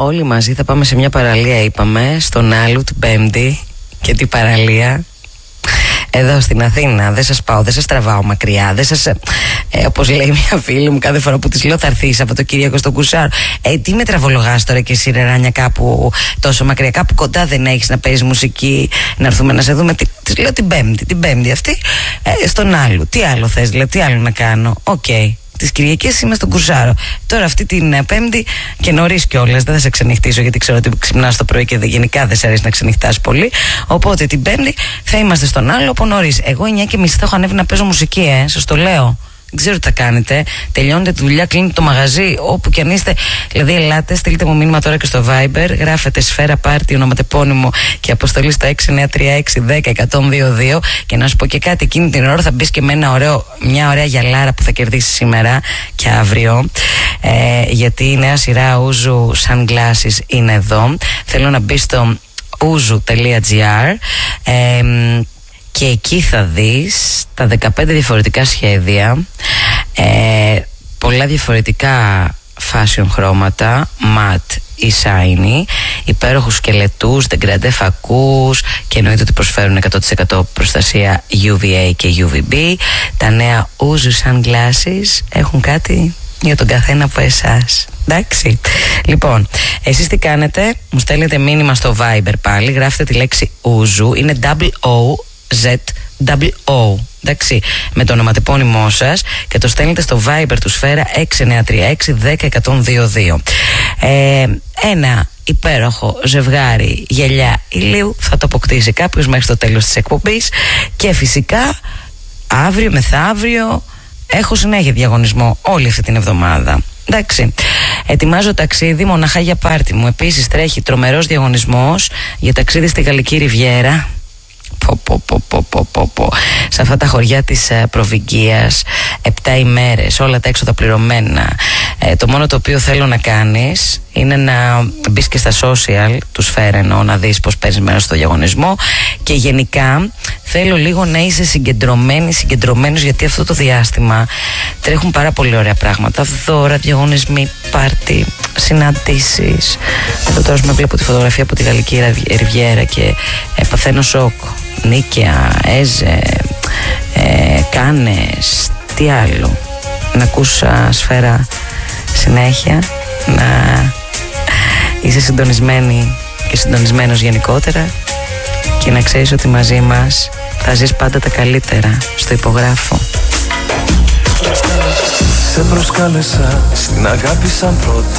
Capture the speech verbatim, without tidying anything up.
όλοι μαζί θα πάμε σε μια παραλία, είπαμε, στον Άλλου την Πέμπτη. Και τι παραλία? Εδώ στην Αθήνα. Δεν σας πάω, δεν σας τραβάω μακριά. Δεν σας, ε, όπως λέει μια φίλη μου κάθε φορά που της λέω θα έρθει Σαββατοκύριακο στον Κουρσάρο. Ε, τι με τραβολογάς τώρα και εσύ, Ρεράνια, κάπου τόσο μακριά? Κάπου κοντά δεν έχεις να παίζεις μουσική, να έρθουμε να σε δούμε? Της λέω την Πέμπτη, την Πέμπτη αυτή, ε, στον Άλλου. Τι άλλο θες, δηλαδή, τι άλλο να κάνω? Οκ. Okay. Τις Κυριακές είμαι στον Κουρσάρο. Τώρα αυτή την Πέμπτη και νωρίς κιόλας, δεν θα σε ξενυχτήσω γιατί ξέρω ότι ξυπνάς το πρωί και γενικά δεν σε αρέσει να ξενυχτάς πολύ. Οπότε την Πέμπτη θα είμαστε στον Άλλο από νωρίς. Εγώ εννιά και μισή θα έχω ανέβει να παίζω μουσική, ε, σας το λέω. Δεν ξέρω τι θα κάνετε. Τελειώνετε τη δουλειά, κλείνετε το μαγαζί, όπου και αν είστε. Δηλαδή, ελάτε, στείλτε μου μήνυμα τώρα και στο Viber. Γράφετε Σφαίρα Πάρτι, ονοματεπώνυμο και αποστολή στο έξι εννιά τρία έξι ένα μηδέν ένα μηδέν δύο δύο. Και να σου πω και κάτι, εκείνη την ώρα θα μπει και με ένα ωραίο, μια ωραία γυαλάρα που θα κερδίσει σήμερα και αύριο. Ε, γιατί η νέα σειρά Ouzo Sunglasses είναι εδώ. Θέλω να μπει στο ouzo τελεία gr. Ε, και εκεί θα δεις τα δεκαπέντε διαφορετικά σχέδια, ε, πολλά διαφορετικά fashion χρώματα, matte ή shiny, υπέροχους σκελετούς, degradé φακούς και εννοείται ότι προσφέρουν εκατό τοις εκατό προστασία γιου βι έι και γιου βι μπι. Τα νέα Ouzo Sunglasses έχουν κάτι για τον καθένα από εσάς. Εντάξει. Λοιπόν, εσείς τι κάνετε? Μου στέλνετε μήνυμα στο Viber πάλι, γράφετε τη λέξη Ouzo, είναι double O Z double O, εντάξει, με το ονοματεπώνυμό σας και το στέλνετε στο Viber του Σφαίρα έξι εννιά τρία έξι ένα μηδέν ένα μηδέν δύο δύο. ε, Ένα υπέροχο ζευγάρι γυαλιά ηλίου θα το αποκτήσει κάποιος μέχρι το τέλος της εκπομπής. Και φυσικά αύριο μεθαύριο έχω συνέχεια διαγωνισμό όλη αυτή την εβδομάδα. Εντάξει, ετοιμάζω ταξίδι μοναχά για πάρτι μου. Επίσης τρέχει τρομερός διαγωνισμός για ταξίδι στη Γαλλική Ριβιέρα. Πω, πω, πω, πω, πω, πω, πω. Σε αυτά τα χωριά της ε, προβυγγίας, επτά ημέρες, όλα τα έξοδα πληρωμένα. Ε, το μόνο το οποίο θέλω να κάνεις είναι να μπεις και στα social του Σφαίρα, εννοώ, να δεις πως παίρνεις μέρος στο διαγωνισμό. Και γενικά θέλω λίγο να είσαι συγκεντρωμένη, συγκεντρωμένος, γιατί αυτό το διάστημα τρέχουν πάρα πολύ ωραία πράγματα. Δώρα, διαγωνισμοί, πάρτι, συναντήσεις. Εδώ τώρα με βλέπω τη φωτογραφία από τη Γαλλική Ριβιέρα και ε, παθαίνω σοκ. Νίκαια, Έζε, ε, Κάνες, τι άλλο? Να ακούς Σφαίρα συνέχεια, να είσαι συντονισμένη και συντονισμένος γενικότερα και να ξέρεις ότι μαζί μας θα ζεις πάντα τα καλύτερα. Στο υπογράφω. Σε προσκάλεσα στην αγάπη σαν πρώτα.